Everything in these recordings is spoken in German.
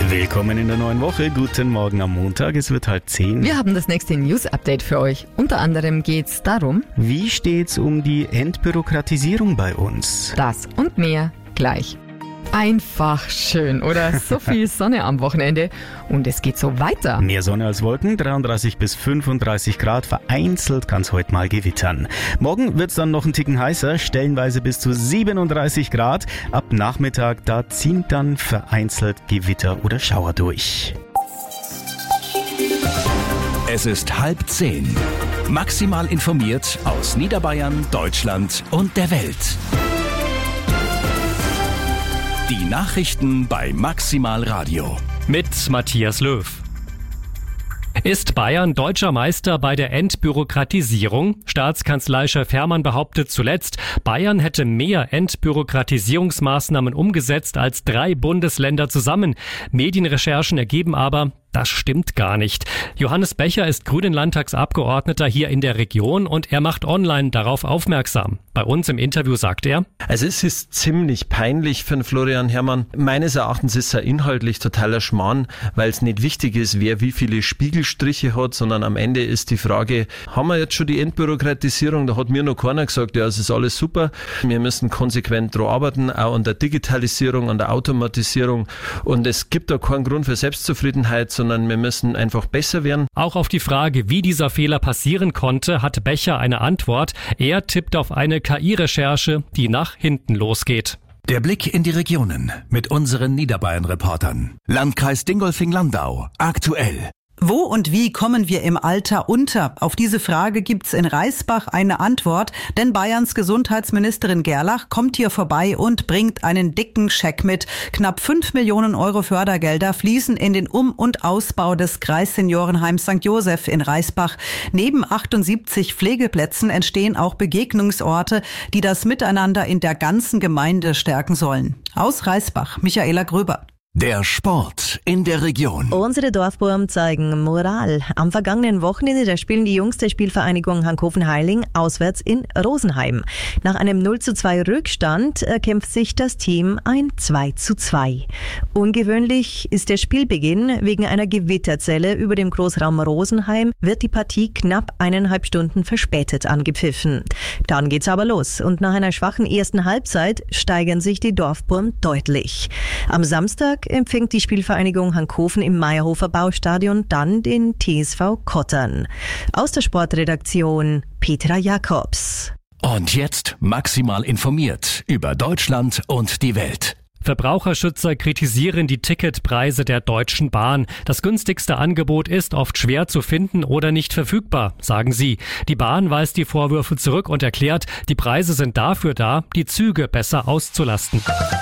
Willkommen in der neuen Woche. Guten Morgen am Montag. Es wird 9:30. Wir haben das nächste News-Update für euch. Unter anderem geht's darum, Wie steht's um die Entbürokratisierung bei uns? das und mehr gleich. Einfach schön, oder? So viel Sonne am Wochenende und es geht so weiter. Mehr Sonne als Wolken, 33 bis 35 Grad. Vereinzelt kann es heute mal gewittern. Morgen wird's dann noch ein Ticken heißer, stellenweise bis zu 37 Grad. Ab Nachmittag, da ziehen dann vereinzelt Gewitter oder Schauer durch. Es ist 9:30. Maximal informiert aus Niederbayern, Deutschland und der Welt. Die Nachrichten bei Maximal Radio. Mit Matthias Löw. Ist Bayern deutscher Meister bei der Entbürokratisierung? Staatskanzleichef Hermann behauptet zuletzt, Bayern hätte mehr Entbürokratisierungsmaßnahmen umgesetzt als 3 Bundesländer zusammen. Medienrecherchen ergeben aber, das stimmt gar nicht. Johannes Becher ist Grünen-Landtagsabgeordneter hier in der Region und er macht online darauf aufmerksam. Bei uns im Interview sagt er: Also es ist ziemlich peinlich für den Florian Hermann. Meines Erachtens ist er inhaltlich totaler Schmarrn, weil es nicht wichtig ist, wer wie viele Spiegelstriche hat, sondern am Ende ist die Frage, haben wir jetzt schon die Entbürokratisierung? Da hat mir noch keiner gesagt, ja, es ist alles super. Wir müssen konsequent daran arbeiten, auch an der Digitalisierung, an der Automatisierung. Und es gibt da keinen Grund für Selbstzufriedenheit, sondern wir müssen einfach besser werden. Auch auf die Frage, wie dieser Fehler passieren konnte, hat Becher eine Antwort. Er tippt auf eine KI-Recherche, die nach hinten losgeht. Der Blick in die Regionen mit unseren Niederbayern-Reportern. Landkreis Dingolfing-Landau. Aktuell. Wo und wie kommen wir im Alter unter? Auf diese Frage gibt's in Reisbach eine Antwort, denn Bayerns Gesundheitsministerin Gerlach kommt hier vorbei und bringt einen dicken Scheck mit. Knapp 5 Millionen Euro Fördergelder fließen in den Um- und Ausbau des Kreisseniorenheims St. Joseph in Reisbach. Neben 78 Pflegeplätzen entstehen auch Begegnungsorte, die das Miteinander in der ganzen Gemeinde stärken sollen. Aus Reisbach, Michaela Gröber. Der Sport in der Region. Unsere Dorfbuben zeigen Moral. Am vergangenen Wochenende, da spielen die Jungs der Spielvereinigung Hankofen-Heiling auswärts in Rosenheim. Nach einem 0:2 Rückstand kämpft sich das Team ein 2:2. Ungewöhnlich ist der Spielbeginn. Wegen einer Gewitterzelle über dem Großraum Rosenheim wird die Partie knapp 1,5 Stunden verspätet angepfiffen. Dann geht's aber los und nach einer schwachen ersten Halbzeit steigern sich die Dorfbuben deutlich. Am Samstag empfängt die Spielvereinigung Hankofen im Meierhofer Baustadion dann den TSV Kottern. Aus der Sportredaktion Petra Jakobs. Und jetzt maximal informiert über Deutschland und die Welt. Verbraucherschützer kritisieren die Ticketpreise der Deutschen Bahn. Das günstigste Angebot ist oft schwer zu finden oder nicht verfügbar, sagen sie. Die Bahn weist die Vorwürfe zurück und erklärt, die Preise sind dafür da, die Züge besser auszulasten.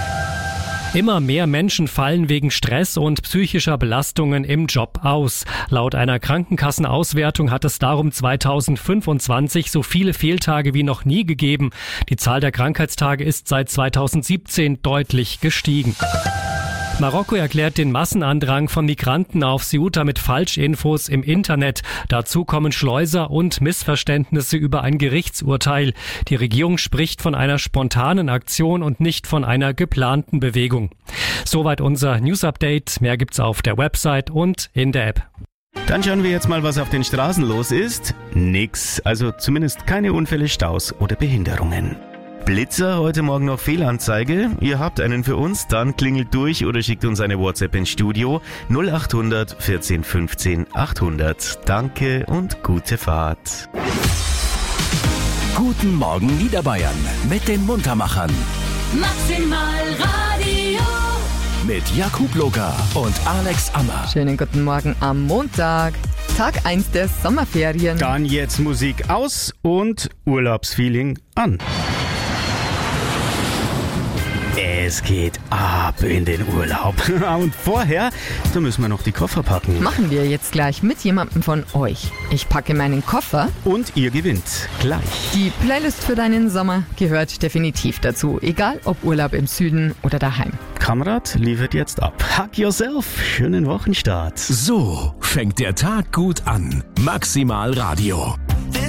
Immer mehr Menschen fallen wegen Stress und psychischer Belastungen im Job aus. Laut einer Krankenkassenauswertung hat es darum 2025 so viele Fehltage wie noch nie gegeben. Die Zahl der Krankheitstage ist seit 2017 deutlich gestiegen. Marokko erklärt den Massenandrang von Migranten auf Ceuta mit Falschinfos im Internet. Dazu kommen Schleuser und Missverständnisse über ein Gerichtsurteil. Die Regierung spricht von einer spontanen Aktion und nicht von einer geplanten Bewegung. Soweit unser News-Update. Mehr gibt's auf der Website und in der App. Dann schauen wir jetzt mal, was auf den Straßen los ist. Nix, also zumindest keine Unfälle, Staus oder Behinderungen. Blitzer, heute Morgen noch Fehlanzeige. Ihr habt einen für uns, dann klingelt durch oder schickt uns eine WhatsApp ins Studio 0800 14 15 800. Danke und gute Fahrt. Guten Morgen Niederbayern mit den Muntermachern. Maximal Radio. Mit Jakub Loga und Alex Ammer. Schönen guten Morgen am Montag, Tag 1 der Sommerferien. Dann jetzt Musik aus und Urlaubsfeeling an. Es geht ab in den Urlaub. Und vorher, da müssen wir noch die Koffer packen. Machen wir jetzt gleich mit jemandem von euch. Ich packe meinen Koffer. Und ihr gewinnt gleich. Die Playlist für deinen Sommer gehört definitiv dazu. Egal ob Urlaub im Süden oder daheim. Kamerad liefert jetzt ab. Hug yourself. Schönen Wochenstart. So fängt der Tag gut an. Maximal Radio.